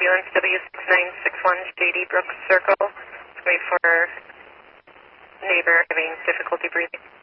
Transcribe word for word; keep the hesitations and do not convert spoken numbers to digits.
U N C W six nine six one, J D Brooks Circle. Wait for neighbor having difficulty breathing.